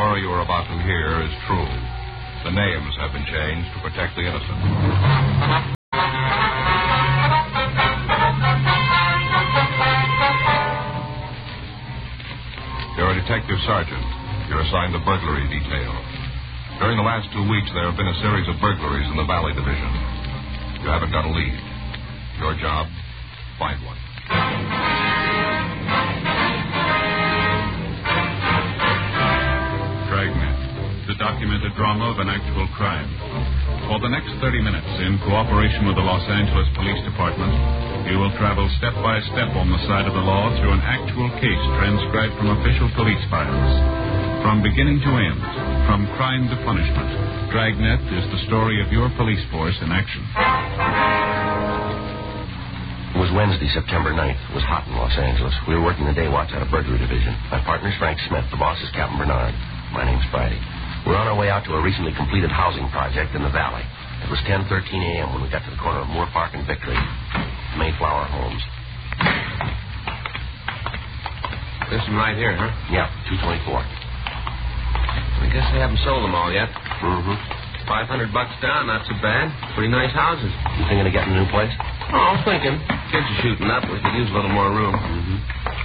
story you are about to hear is true. The names have been changed to protect the innocent. You're a detective sergeant. You're assigned the burglary detail. During the last 2 weeks, there have been a series of burglaries in the Valley Division. You haven't got a lead. Your job, find one. Dragnet, the documented drama of an actual crime. For the next 30 minutes, in cooperation with the Los Angeles Police Department, you will travel step by step on the side of the law through an actual case transcribed from official police files. From beginning to end, from crime to punishment, Dragnet is the story of your police force in action. It was Wednesday, September 9th. It was hot in Los Angeles. We were working the day watch out of burglary division. My partner's Frank Smith. The boss is Captain Bernard. My name's Friday. We're on our way out to a recently completed housing project in the valley. It was 10:13 a.m. when we got to the corner of Moore Park and Victory. Mayflower Homes. This one right here, huh? Yeah, 224. I guess they haven't sold them all yet. Mm-hmm. $500 down, not so bad. Pretty nice houses. You thinking of getting a new place? Oh, I'm thinking. Kids are shooting up. We could use a little more room. Mm-hmm.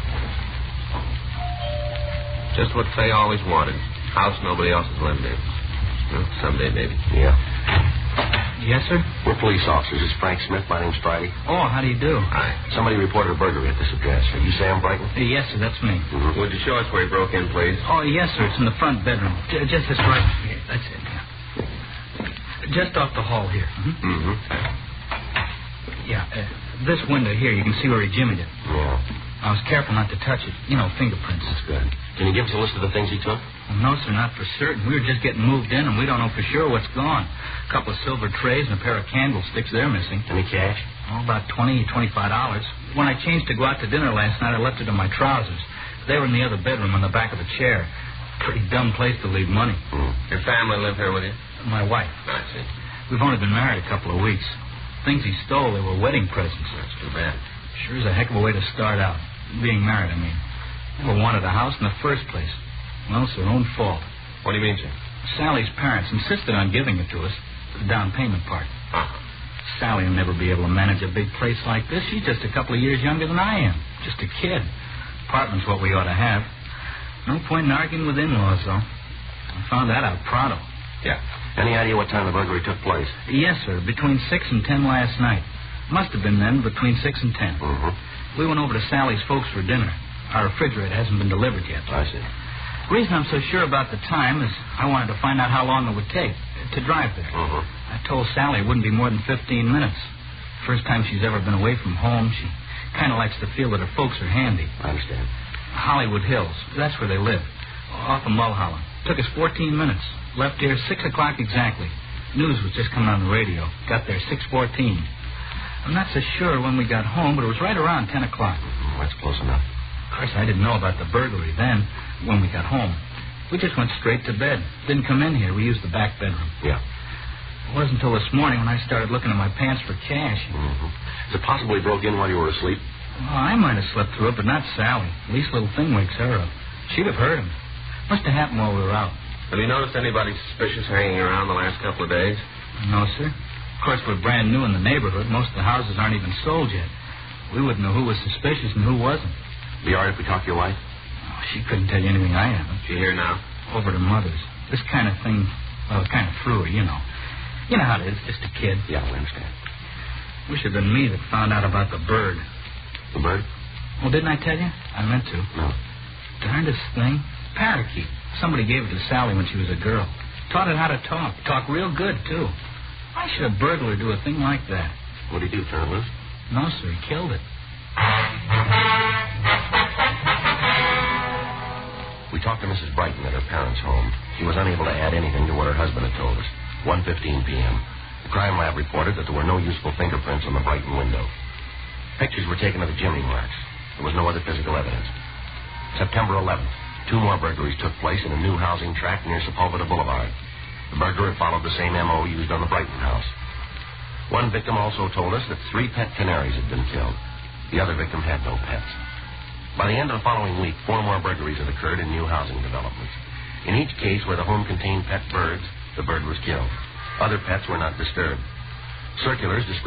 Just what Faye always wanted. House nobody else is living in. Well, someday, maybe. Yeah. Yes, sir? We're police officers. It's Frank Smith. My name's Friday. Oh, how do you do? Hi. Somebody reported a burglary at this address. Are you Sam Brighton? Yes, sir, that's me. Mm-hmm. Would you show us where he broke in, please? Oh, yes, sir, it's in the front bedroom. Just this right here. That's it, yeah. Just off the hall here. Mm-hmm. Mm-hmm. Yeah, this window here, you can see where he jimmied it. Yeah. I was careful not to touch it. You know, fingerprints. That's good. Can you give us a list of the things he took? Well, no, sir, not for certain. We were just getting moved in, and we don't know for sure what's gone. A couple of silver trays and a pair of candlesticks, they're missing. Any cash? Oh, about $20, $25. When I changed to go out to dinner last night, I left it in my trousers. They were in the other bedroom on the back of the chair. Pretty dumb place to leave money. Your family live here with you? My wife. I see. We've only been married a couple of weeks. Things he stole, they were wedding presents. That's too bad. Sure is a heck of a way to start out. Being married, I mean. Never wanted a house in the first place. Well, it's their own fault. What do you mean, sir? Sally's parents insisted on giving it to us, the down payment part. Huh. Sally will never be able to manage a big place like this. She's just a couple of years younger than I am. Just a kid. Apartment's what we ought to have. No point in arguing with in-laws, though. I found that out pronto. Yeah. Any idea what time the burglary took place? Yes, sir. Between 6 and 10 last night. Must have been then between 6 and 10. Mm-hmm. We went over to Sally's folks for dinner. Our refrigerator hasn't been delivered yet. I see. The reason I'm so sure about the time is I wanted to find out how long it would take to drive there. Mm-hmm. I told Sally it wouldn't be more than 15 minutes. First time she's ever been away from home. She kind of likes to feel that her folks are handy. I understand. Hollywood Hills. That's where they live. Off of Mulholland. Took us 14 minutes. Left here 6 o'clock exactly. News was just coming on the radio. Got there 6:14. I'm not so sure when we got home, but it was right around 10 o'clock. That's close enough. Of course, I didn't know about the burglary then, when we got home. We just went straight to bed. Didn't come in here. We used the back bedroom. Yeah. It wasn't until this morning when I started looking in my pants for cash. Mm-hmm. Is it possible he broke in while you were asleep? Well, I might have slept through it, but not Sally. Least little thing wakes her up. She'd have heard him. Must have happened while we were out. Have you noticed anybody suspicious hanging around the last couple of days? No, sir. Of course, we're brand new in the neighborhood. Most of the houses aren't even sold yet. We wouldn't know who was suspicious and who wasn't. Be all right if we talk to your wife? Oh, she couldn't tell you anything I haven't. She here now? Over to Mother's. This kind of thing, well, it kind of threw her, you know. You know how it is, just a kid. Yeah, we understand. Wish it had been me that found out about the bird. The bird? Well, didn't I tell you? I meant to. No. Darndest thing. Parakeet. Somebody gave it to Sally when she was a girl. Taught it how to talk. Talk real good, too. Why should a burglar do a thing like that? What did he do, turn it loose? No, sir. He killed it. We talked to Mrs. Brighton at her parents' home. She was unable to add anything to what her husband had told us. 1:15 p.m. The crime lab reported that there were no useful fingerprints on the Brighton window. Pictures were taken of the chimney marks. There was no other physical evidence. September 11th, 2 more burglaries took place in a new housing tract near Sepulveda Boulevard. The burglar followed the same M.O. used on the Brighton house. One victim also told us that 3 pet canaries had been killed. The other victim had no pets. By the end of the following week, 4 more burglaries had occurred in new housing developments. In each case where the home contained pet birds, the bird was killed. Other pets were not disturbed. Circulars described